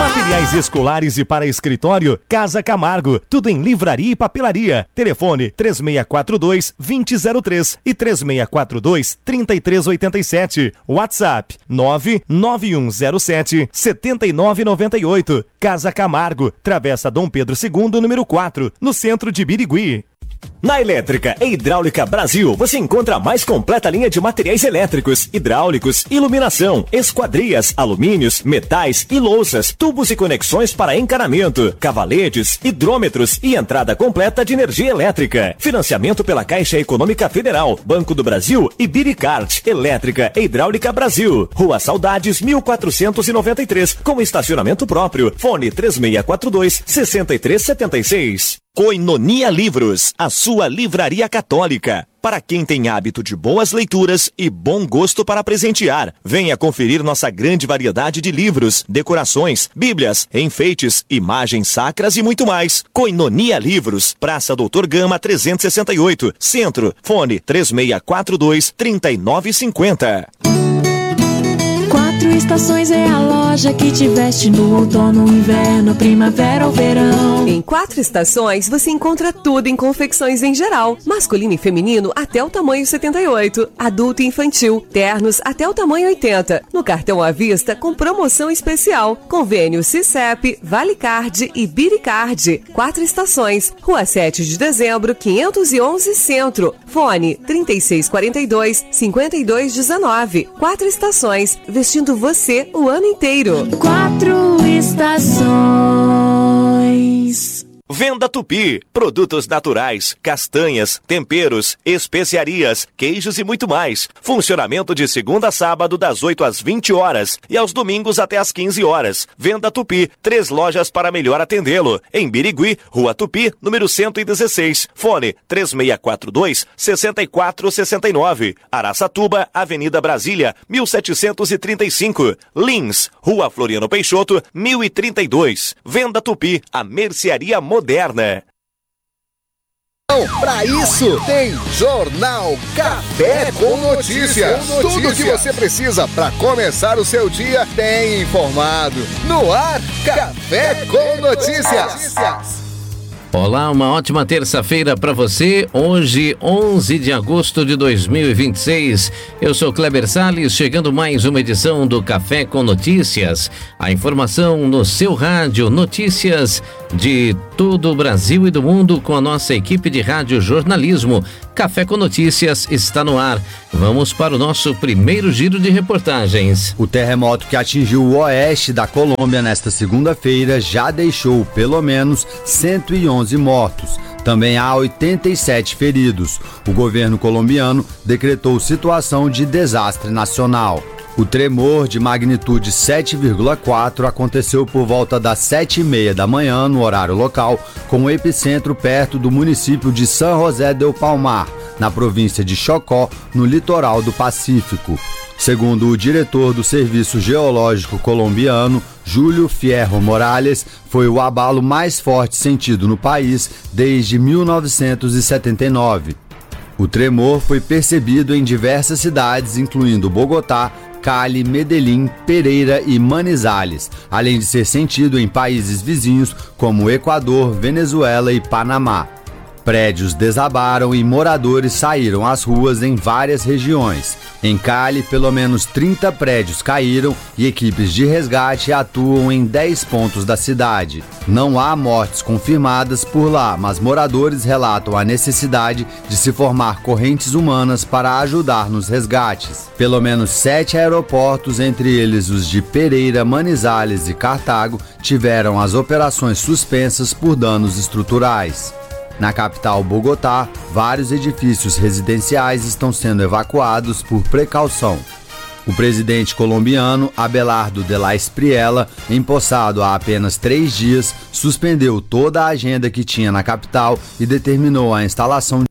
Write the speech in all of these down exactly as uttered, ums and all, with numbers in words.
Materiais escolares e para escritório, Casa Camargo. Tudo em livraria e papelaria. Telefone três seis quatro dois, dois zero zero três e três seis quatro dois, três três oito sete. WhatsApp nove nove um zero sete, sete nove nove oito. Casa Camargo, Travessa Dom Pedro segundo, número quatro, no centro de Birigui. Na Elétrica e Hidráulica Brasil, você encontra a mais completa linha de materiais elétricos, hidráulicos, iluminação, esquadrias, alumínios, metais e louças, tubos e conexões para encanamento, cavaletes, hidrômetros e entrada completa de energia elétrica. Financiamento pela Caixa Econômica Federal, Banco do Brasil e Biricart. Elétrica e Hidráulica Brasil. Rua Saudades, mil quatrocentos e noventa e três, com estacionamento próprio. Fone três seis quatro dois, seis três sete seis. Koinonia Livros, a sua livraria católica. Para quem tem hábito de boas leituras e bom gosto para presentear, venha conferir nossa grande variedade de livros, decorações, bíblias, enfeites, imagens sacras e muito mais. Koinonia Livros, Praça Doutor Gama trezentos e sessenta e oito, Centro. Fone três seis quatro dois, três nove cinco zero. Quatro Estações é a loja que te veste no outono, inverno, primavera ou verão. Em Quatro Estações você encontra tudo em confecções em geral, masculino e feminino até o tamanho setenta e oito, adulto e infantil, ternos até o tamanho oitenta. No cartão à vista com promoção especial, convênio Cicep, Valicard e Biricard. Quatro Estações, Rua sete de dezembro, quinhentos e onze Centro. Fone trinta e seis quarenta e dois, cinquenta e dois dezenove. Quatro Estações, vestindo você o ano inteiro. Quatro Estações. Venda Tupi, produtos naturais, castanhas, temperos, especiarias, queijos e muito mais. Funcionamento de segunda a sábado das oito às vinte horas e aos domingos até às quinze horas. Venda Tupi, três lojas para melhor atendê-lo. Em Birigui, Rua Tupi, número cento e dezesseis. Fone três seis quatro dois, seis quatro seis nove. Araçatuba, Avenida Brasília, mil setecentos e trinta e cinco. Lins, Rua Floriano Peixoto, mil e trinta e dois. Venda Tupi, a mercearia moderna. Moderna. Para isso, tem Jornal Café com Notícias. Tudo que você precisa para começar o seu dia, tem informado. No ar, Café com Notícias. Olá, uma ótima terça-feira para você. Hoje, onze de agosto de dois mil e vinte e seis. Eu sou Kleber Salles, chegando mais uma edição do Café com Notícias. A informação no seu rádio, notícias de todo o Brasil e do mundo com a nossa equipe de rádio jornalismo. Café com Notícias está no ar. Vamos para o nosso primeiro giro de reportagens. O terremoto que atingiu o oeste da Colômbia nesta segunda-feira já deixou pelo menos cento e onze mortos. Também há oitenta e sete feridos. O governo colombiano decretou situação de desastre nacional. O tremor de magnitude sete vírgula quatro aconteceu por volta das sete e meia da manhã no horário local, com o epicentro perto do município de San José del Palmar, na província de Chocó, no litoral do Pacífico. Segundo o diretor do Serviço Geológico colombiano, Júlio Fierro Morales, foi o abalo mais forte sentido no país desde mil novecentos e setenta e nove. O tremor foi percebido em diversas cidades, incluindo Bogotá, Cali, Medellín, Pereira e Manizales, além de ser sentido em países vizinhos como Equador, Venezuela e Panamá. Prédios desabaram e moradores saíram às ruas em várias regiões. Em Cali, pelo menos trinta prédios caíram e equipes de resgate atuam em dez pontos da cidade. Não há mortes confirmadas por lá, mas moradores relatam a necessidade de se formar correntes humanas para ajudar nos resgates. Pelo menos sete aeroportos, entre eles os de Pereira, Manizales e Cartago, tiveram as operações suspensas por danos estruturais. Na capital Bogotá, vários edifícios residenciais estão sendo evacuados por precaução. O presidente colombiano Abelardo de la Espriella, empossado há apenas três dias, suspendeu toda a agenda que tinha na capital e determinou a instalação de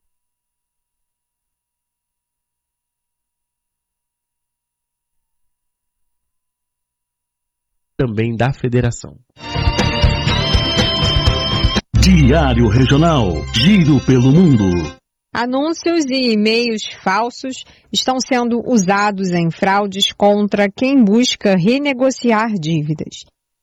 também da federação. Diário Regional, giro pelo mundo. Anúncios e e-mails falsos estão sendo usados em fraudes contra quem busca renegociar dívidas.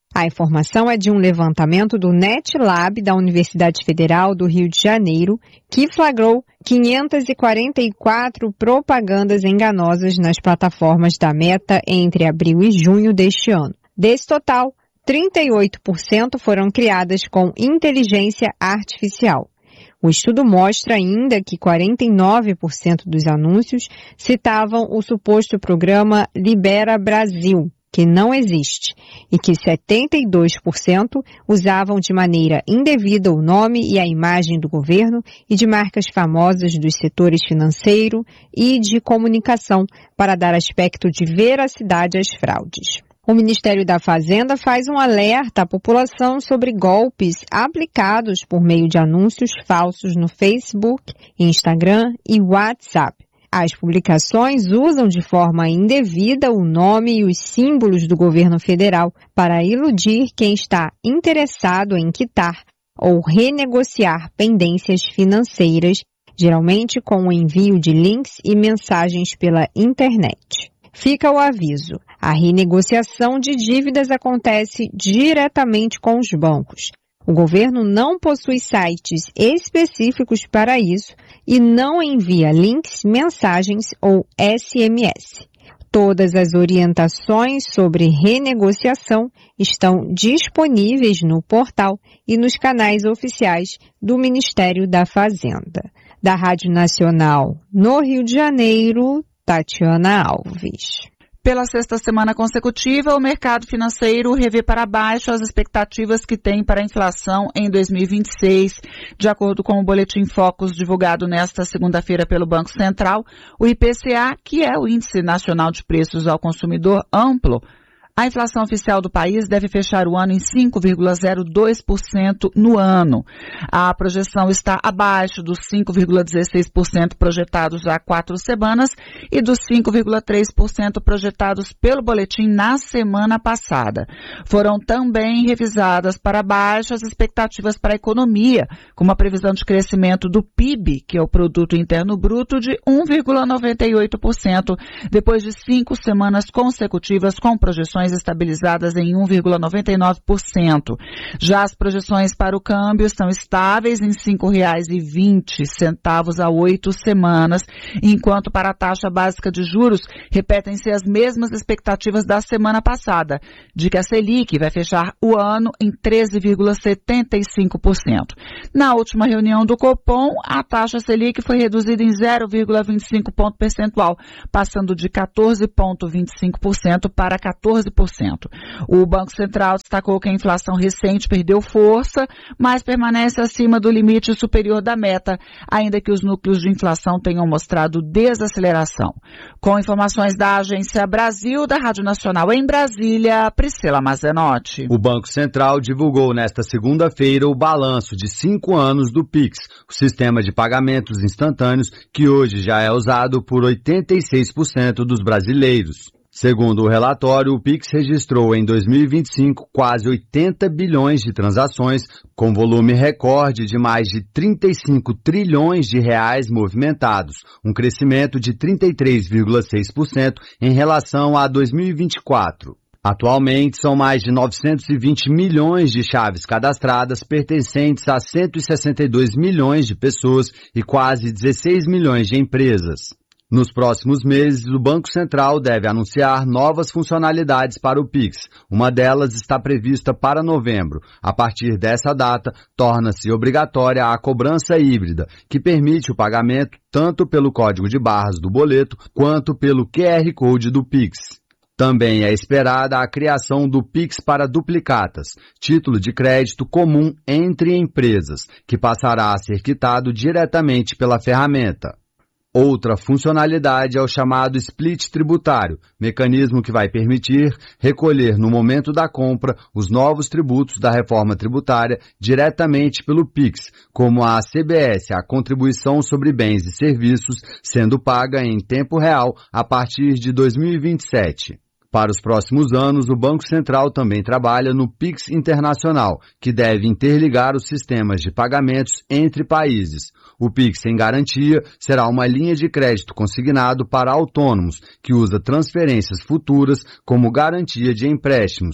A informação é de um levantamento do NetLab da Universidade Federal do Rio de Janeiro, que flagrou quinhentas e quarenta e quatro propagandas enganosas nas plataformas da Meta entre abril e junho deste ano. Desse total, trinta e oito por cento foram criadas com inteligência artificial. O estudo mostra ainda que quarenta e nove por cento dos anúncios citavam o suposto programa Libera Brasil, que não existe, e que setenta e dois por cento usavam de maneira indevida o nome e a imagem do governo e de marcas famosas dos setores financeiro e de comunicação para dar aspecto de veracidade às fraudes. O Ministério da Fazenda faz um alerta à população sobre golpes aplicados por meio de anúncios falsos no Facebook, Instagram e WhatsApp. As publicações usam de forma indevida o nome e os símbolos do governo federal para iludir quem está interessado em quitar ou renegociar pendências financeiras, geralmente com o envio de links e mensagens pela internet. Fica o aviso: a renegociação de dívidas acontece diretamente com os bancos. O governo não possui sites específicos para isso e não envia links, mensagens ou S M S. Todas as orientações sobre renegociação estão disponíveis no portal e nos canais oficiais do Ministério da Fazenda. Da Rádio Nacional no Rio de Janeiro, Tatiana Alves. Pela sexta semana consecutiva, o mercado financeiro revê para baixo as expectativas que tem para a inflação em dois mil e vinte e seis. De acordo com o Boletim Focus divulgado nesta segunda-feira pelo Banco Central, o I P C A, que é o Índice Nacional de Preços ao Consumidor Amplo, a inflação oficial do país deve fechar o ano em cinco vírgula zero dois por cento no ano. A projeção está abaixo dos cinco vírgula dezesseis por cento projetados há quatro semanas e dos cinco vírgula três por cento projetados pelo boletim na semana passada. Foram também revisadas para baixo as expectativas para a economia, com uma previsão de crescimento do P I B, que é o Produto Interno Bruto, de um vírgula noventa e oito por cento, depois de cinco semanas consecutivas com projeções estabilizadas em um vírgula noventa e nove por cento. Já as projeções para o câmbio estão estáveis em cinco reais e vinte centavos a oito semanas, enquanto para a taxa básica de juros repetem-se as mesmas expectativas da semana passada, de que a Selic vai fechar o ano em treze vírgula setenta e cinco por cento. Na última reunião do Copom, a taxa Selic foi reduzida em zero vírgula vinte e cinco ponto percentual, passando de quatorze vírgula vinte e cinco por cento para quatorze por cento. O Banco Central destacou que a inflação recente perdeu força, mas permanece acima do limite superior da meta, ainda que os núcleos de inflação tenham mostrado desaceleração. Com informações da Agência Brasil, da Rádio Nacional em Brasília, Priscila Mazenotti. O Banco Central divulgou nesta segunda-feira o balanço de cinco anos do Pix, o sistema de pagamentos instantâneos que hoje já é usado por oitenta e seis por cento dos brasileiros. Segundo o relatório, o Pix registrou em dois mil e vinte e cinco quase oitenta bilhões de transações, com volume recorde de mais de trinta e cinco trilhões de reais movimentados, um crescimento de trinta e três vírgula seis por cento em relação a dois mil e vinte e quatro. Atualmente, são mais de novecentos e vinte milhões de chaves cadastradas, pertencentes a cento e sessenta e dois milhões de pessoas e quase dezesseis milhões de empresas. Nos próximos meses, o Banco Central deve anunciar novas funcionalidades para o Pix. Uma delas está prevista para novembro. A partir dessa data, torna-se obrigatória a cobrança híbrida, que permite o pagamento tanto pelo código de barras do boleto quanto pelo Q R Code do Pix. Também é esperada a criação do Pix para duplicatas, título de crédito comum entre empresas, que passará a ser quitado diretamente pela ferramenta. Outra funcionalidade é o chamado split tributário, mecanismo que vai permitir recolher no momento da compra os novos tributos da reforma tributária diretamente pelo Pix, como a C B S, a Contribuição sobre Bens e Serviços, sendo paga em tempo real a partir de dois mil e vinte e sete. Para os próximos anos, o Banco Central também trabalha no Pix Internacional, que deve interligar os sistemas de pagamentos entre países. O Pix em garantia será uma linha de crédito consignado para autônomos, que usa transferências futuras como garantia de empréstimos.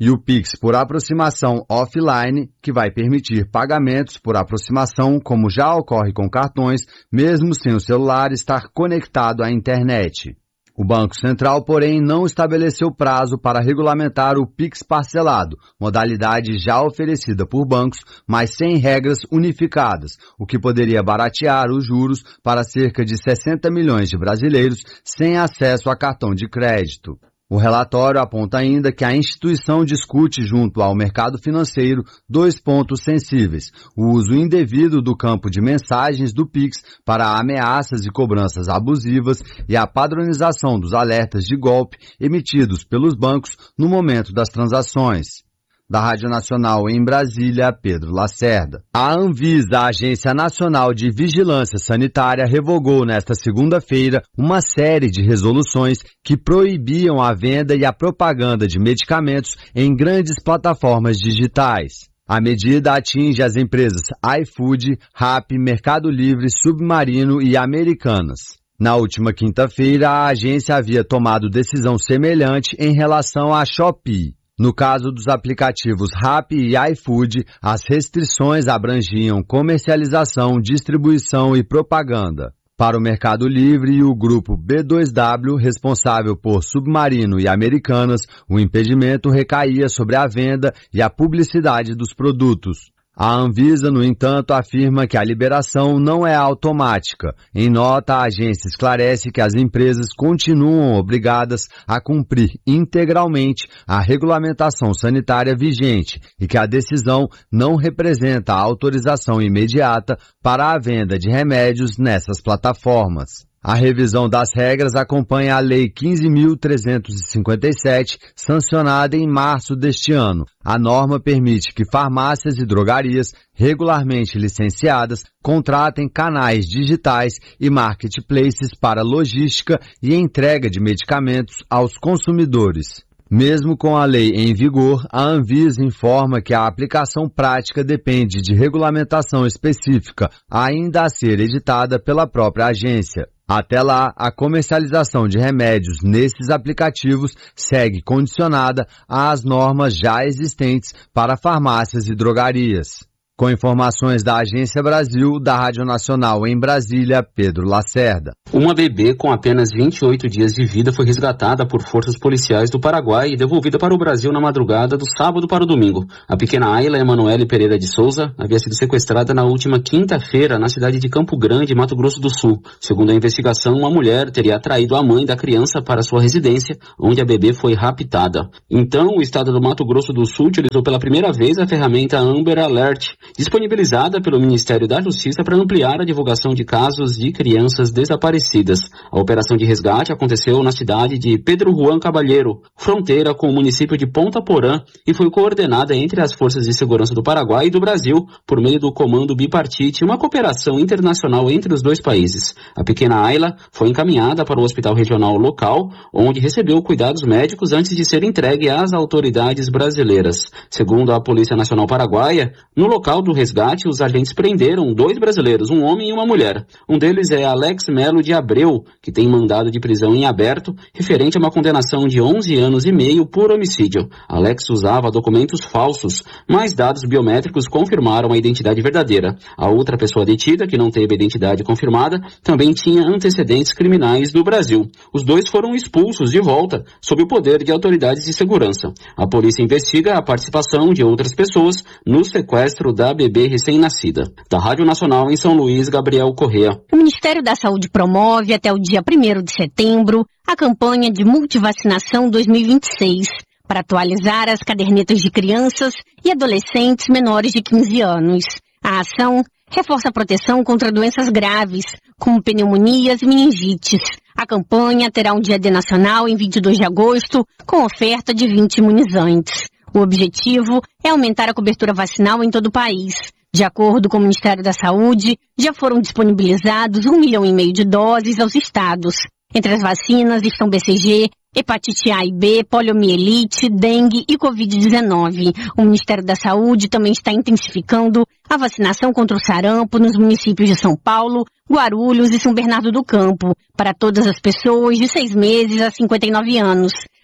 e o Pix por aproximação offline, que vai permitir pagamentos por aproximação, como já ocorre com cartões, mesmo sem o celular estar conectado à internet. O Banco Central, porém, não estabeleceu prazo para regulamentar o Pix parcelado, modalidade já oferecida por bancos, mas sem regras unificadas, o que poderia baratear os juros para cerca de sessenta milhões de brasileiros sem acesso a cartão de crédito. O relatório aponta ainda que a instituição discute junto ao mercado financeiro dois pontos sensíveis: o uso indevido do campo de mensagens do Pix para ameaças e cobranças abusivas e a padronização dos alertas de golpe emitidos pelos bancos no momento das transações. Da Rádio Nacional em Brasília, Pedro Lacerda. A Anvisa, a Agência Nacional de Vigilância Sanitária, revogou nesta segunda-feira uma série de resoluções que proibiam a venda e a propaganda de medicamentos em grandes plataformas digitais. A medida atinge as empresas iFood, Rappi, Mercado Livre, Submarino e Americanas. Na última quinta-feira, a agência havia tomado decisão semelhante em relação à Shopee. No caso dos aplicativos Rappi e iFood, as restrições abrangiam comercialização, distribuição e propaganda. Para o Mercado Livre e o grupo B dois W, responsável por Submarino e Americanas, o impedimento recaía sobre a venda e a publicidade dos produtos. A Anvisa, no entanto, afirma que a liberação não é automática. Em nota, a agência esclarece que as empresas continuam obrigadas a cumprir integralmente a regulamentação sanitária vigente e que a decisão não representa a autorização imediata para a venda de remédios nessas plataformas. A revisão das regras acompanha a Lei quinze mil trezentos e cinquenta e sete, sancionada em março deste ano. A norma permite que farmácias e drogarias regularmente licenciadas contratem canais digitais e marketplaces para logística e entrega de medicamentos aos consumidores. Mesmo com a lei em vigor, a Anvisa informa que a aplicação prática depende de regulamentação específica, ainda a ser editada pela própria agência. Até lá, a comercialização de remédios nesses aplicativos segue condicionada às normas já existentes para farmácias e drogarias. Com informações da Agência Brasil, da Rádio Nacional em Brasília, Pedro Lacerda. Uma bebê com apenas vinte e oito dias de vida foi resgatada por forças policiais do Paraguai e devolvida para o Brasil na madrugada do sábado para o domingo. A pequena Ayla Emanuele Pereira de Souza havia sido sequestrada na última quinta-feira na cidade de Campo Grande, Mato Grosso do Sul. Segundo a investigação, uma mulher teria atraído a mãe da criança para sua residência, onde a bebê foi raptada. Então, o estado do Mato Grosso do Sul utilizou pela primeira vez a ferramenta Amber Alert, disponibilizada pelo Ministério da Justiça para ampliar a divulgação de casos de crianças desaparecidas. A operação de resgate aconteceu na cidade de Pedro Juan Cabalheiro, fronteira com o município de Ponta Porã, e foi coordenada entre as forças de segurança do Paraguai e do Brasil por meio do Comando Bipartite, uma cooperação internacional entre os dois países. A pequena Ayla foi encaminhada para o hospital regional local, onde recebeu cuidados médicos antes de ser entregue às autoridades brasileiras. Segundo a Polícia Nacional Paraguaia, no local do resgate, os agentes prenderam dois brasileiros, um homem e uma mulher. Um deles é Alex Melo de Abreu, que tem mandado de prisão em aberto, referente a uma condenação de onze anos e meio por homicídio. Alex usava documentos falsos, mas dados biométricos confirmaram a identidade verdadeira. A outra pessoa detida, que não teve a identidade confirmada, também tinha antecedentes criminais no Brasil. Os dois foram expulsos de volta, sob o poder de autoridades de segurança. A polícia investiga a participação de outras pessoas no sequestro da bebê recém-nascida. Da Rádio Nacional em São Luís, Gabriel Correa. O Ministério da Saúde promove até o dia primeiro de setembro a campanha de multivacinação dois mil e vinte e seis para atualizar as cadernetas de crianças e adolescentes menores de quinze anos. A ação reforça a proteção contra doenças graves, como pneumonias e meningites. A campanha terá um dia D nacional em vinte e dois de agosto, com oferta de vinte imunizantes. O objetivo é aumentar a cobertura vacinal em todo o país. De acordo com o Ministério da Saúde, já foram disponibilizados um milhão e meio de doses aos estados. Entre as vacinas estão B C G, hepatite A e B, poliomielite, dengue e covid dezenove. O Ministério da Saúde também está intensificando a vacinação contra o sarampo nos municípios de São Paulo, Guarulhos e São Bernardo do Campo, para todas as pessoas de seis meses a cinquenta e nove anos.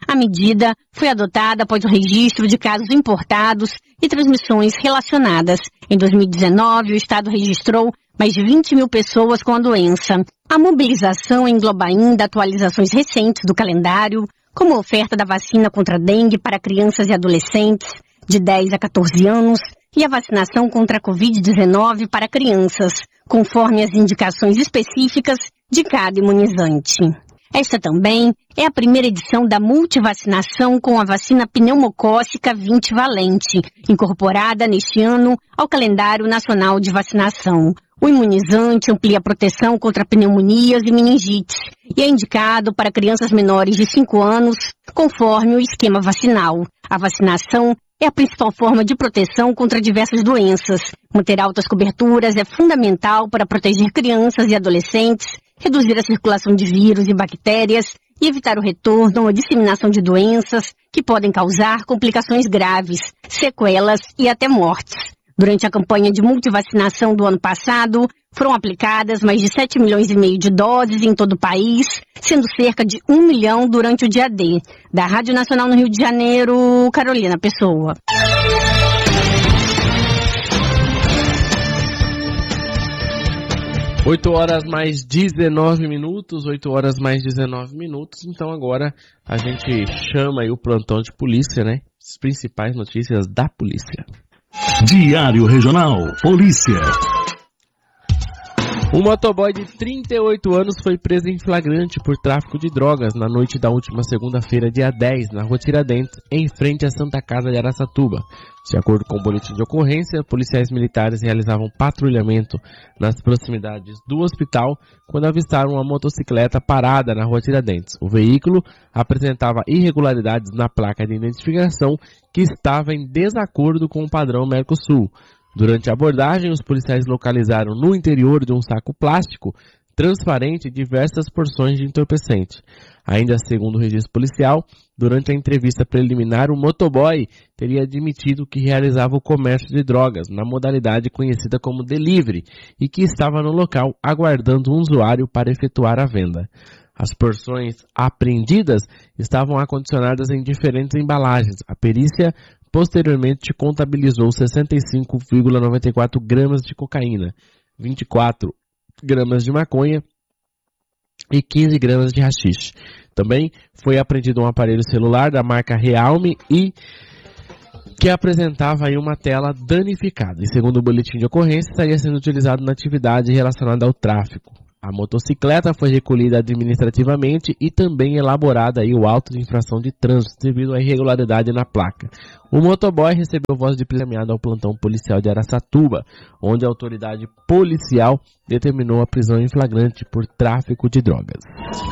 A medida foi adotada após o registro de casos importados e transmissões relacionadas. Em dois mil e dezenove, o Estado registrou mais de vinte mil pessoas com a doença. A mobilização engloba ainda atualizações recentes do calendário, como a oferta da vacina contra a dengue para crianças e adolescentes de dez a quatorze anos e a vacinação contra a covid dezenove para crianças, conforme as indicações específicas de cada imunizante. Esta também é a primeira edição da multivacinação com a vacina pneumocócica vinte valente, incorporada neste ano ao calendário nacional de vacinação. O imunizante amplia a proteção contra pneumonias e meningites e é indicado para crianças menores de cinco anos, conforme o esquema vacinal. A vacinação é a principal forma de proteção contra diversas doenças. Manter altas coberturas é fundamental para proteger crianças e adolescentes, reduzir a circulação de vírus e bactérias e evitar o retorno ou a disseminação de doenças que podem causar complicações graves, sequelas e até mortes. Durante a campanha de multivacinação do ano passado, foram aplicadas mais de sete milhões e meio de doses em todo o país, sendo cerca de um milhão durante o dia D. Da Rádio Nacional no Rio de Janeiro, Carolina Pessoa. oito horas mais dezenove minutos, oito horas mais dezenove minutos, então agora a gente chama aí o plantão de polícia, né? As principais notícias da polícia. Diário Regional, Polícia. Um motoboy de trinta e oito anos foi preso em flagrante por tráfico de drogas na noite da última segunda-feira, dia dez, na Rua Tiradentes, em frente à Santa Casa de Araçatuba. De acordo com o boletim de ocorrência, policiais militares realizavam patrulhamento nas proximidades do hospital quando avistaram uma motocicleta parada na Rua Tiradentes. O veículo apresentava irregularidades na placa de identificação que estava em desacordo com o padrão Mercosul. Durante a abordagem, os policiais localizaram no interior de um saco plástico transparente diversas porções de entorpecente. Ainda segundo o registro policial, durante a entrevista preliminar, o motoboy teria admitido que realizava o comércio de drogas na modalidade conhecida como delivery e que estava no local aguardando um usuário para efetuar a venda. As porções apreendidas estavam acondicionadas em diferentes embalagens. A perícia posteriormente contabilizou sessenta e cinco vírgula noventa e quatro gramas de cocaína, vinte e quatro gramas de maconha e quinze gramas de haxixe. Também foi apreendido um aparelho celular da marca Realme e que apresentava aí uma tela danificada. E segundo o boletim de ocorrência, estaria sendo utilizado na atividade relacionada ao tráfico. A motocicleta foi recolhida administrativamente e também elaborada aí o auto de infração de trânsito devido à irregularidade na placa. O motoboy recebeu voz de prisão encaminhada ao plantão policial de Araçatuba, onde a autoridade policial determinou a prisão em flagrante por tráfico de drogas.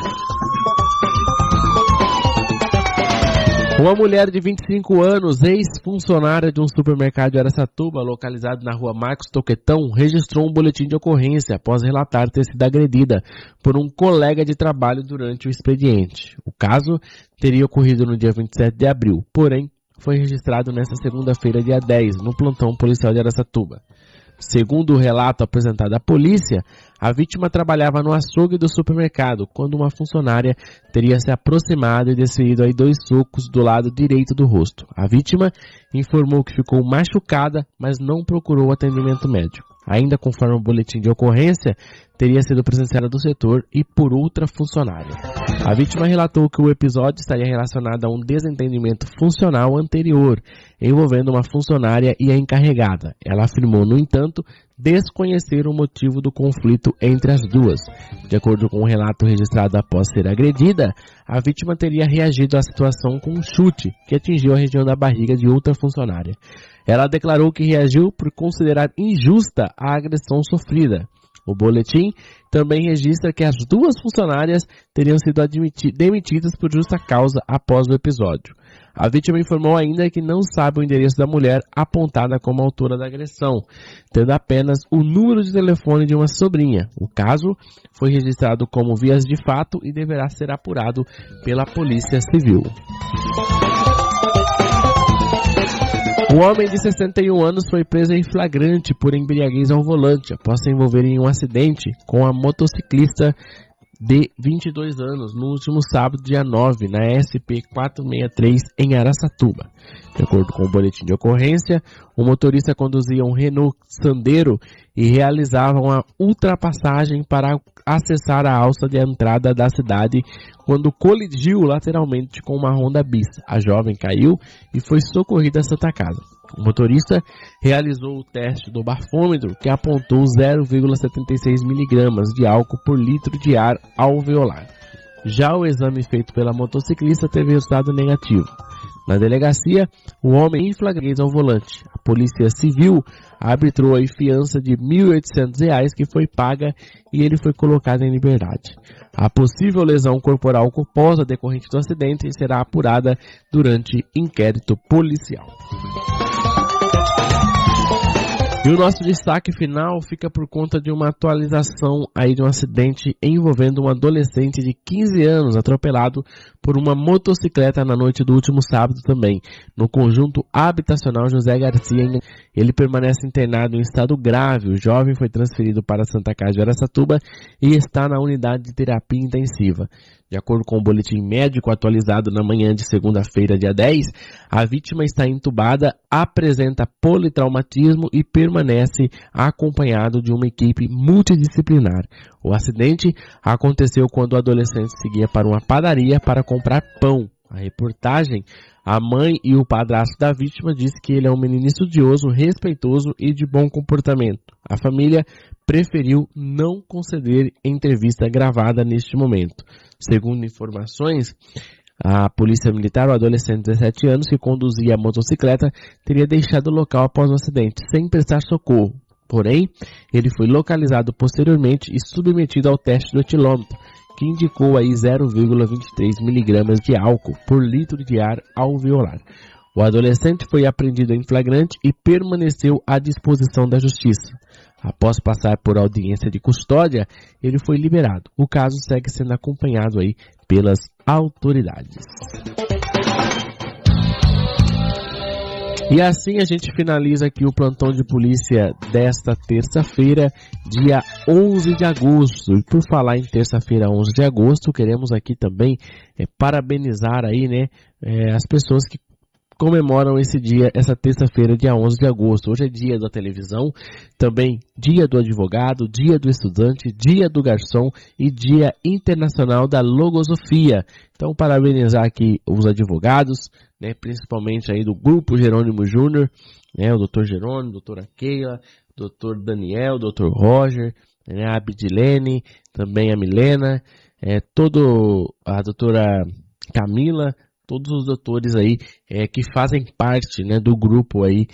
Uma mulher de vinte e cinco anos, ex-funcionária de um supermercado de Araçatuba, localizado na rua Marcos Toquetão, registrou um boletim de ocorrência após relatar ter sido agredida por um colega de trabalho durante o expediente. O caso teria ocorrido no dia vinte e sete de abril, porém foi registrado nesta segunda-feira, dia dez, no plantão policial de Araçatuba. Segundo o relato apresentado à polícia, a vítima trabalhava no açougue do supermercado quando uma funcionária teria se aproximado e desferido aí dois socos do lado direito do rosto. A vítima informou que ficou machucada, mas não procurou atendimento médico. Ainda conforme o boletim de ocorrência, teria sido presenciada do setor e por outra funcionária. A vítima relatou que o episódio estaria relacionado a um desentendimento funcional anterior, envolvendo uma funcionária e a encarregada. Ela afirmou, no entanto, desconhecer o motivo do conflito entre as duas. De acordo com o relato registrado após ser agredida, a vítima teria reagido à situação com um chute que atingiu a região da barriga de outra funcionária. Ela declarou que reagiu por considerar injusta a agressão sofrida. O boletim também registra que as duas funcionárias teriam sido demitidas por justa causa após o episódio. A vítima informou ainda que não sabe o endereço da mulher apontada como autora da agressão, tendo apenas o número de telefone de uma sobrinha. O caso foi registrado como vias de fato e deverá ser apurado pela Polícia Civil. Um homem de sessenta e um anos foi preso em flagrante por embriaguez ao volante após se envolver em um acidente com a motociclista de vinte e dois anos, no último sábado, dia nove, na S P quatrocentos e sessenta e três, em Araçatuba. De acordo com o boletim de ocorrência, o motorista conduzia um Renault Sandero e realizava uma ultrapassagem para acessar a alça de entrada da cidade quando colidiu lateralmente com uma Honda Bis. A jovem caiu e foi socorrida à Santa Casa. O motorista realizou o teste do bafômetro, que apontou zero vírgula setenta e seis miligramas de álcool por litro de ar alveolar. Já o exame feito pela motociclista teve resultado negativo. Na delegacia, o homem em flagrante ao volante. A Polícia Civil arbitrou a fiança de mil e oitocentos reais que foi paga e ele foi colocado em liberdade. A possível lesão corporal culposa decorrente do acidente será apurada durante inquérito policial. E o nosso destaque final fica por conta de uma atualização aí de um acidente envolvendo um adolescente de quinze anos atropelado por uma motocicleta na noite do último sábado também, no conjunto habitacional José Garcia. Ele permanece internado em estado grave. O jovem foi transferido para a Santa Casa de Araçatuba e está na unidade de terapia intensiva. De acordo com o boletim médico atualizado na manhã de segunda-feira, dia dez, a vítima está entubada, apresenta politraumatismo e permanece acompanhado de uma equipe multidisciplinar. O acidente aconteceu quando o adolescente seguia para uma padaria para comprar pão. A reportagem, a mãe e o padrasto da vítima disse que ele é um menino estudioso, respeitoso e de bom comportamento. A família preferiu não conceder entrevista gravada neste momento. Segundo informações, a polícia militar, o adolescente de dezessete anos que conduzia a motocicleta teria deixado o local após o acidente, sem prestar socorro. Porém, ele foi localizado posteriormente e submetido ao teste do etilômetro, que indicou aí zero vírgula vinte e três miligramas de álcool por litro de ar alveolar. O adolescente foi apreendido em flagrante e permaneceu à disposição da justiça. Após passar por audiência de custódia, ele foi liberado. O caso segue sendo acompanhado aí pelas autoridades. E assim a gente finaliza aqui o plantão de polícia desta terça-feira, dia onze de agosto. E por falar em terça-feira, onze de agosto, queremos aqui também é, parabenizar aí, né, é, as pessoas que comemoram esse dia, essa terça-feira, dia onze de agosto. Hoje é dia da televisão, também dia do advogado, dia do estudante, dia do garçom e dia internacional da logosofia. Então, parabenizar aqui os advogados, né, principalmente aí do Grupo Jerônimo Júnior, né, o doutor Jerônimo, doutora Keila, doutor Daniel, doutor Roger, né, a Abdilene, também a Milena, é, todo a doutora Camila, todos os doutores aí é, que fazem parte, né, do grupo aí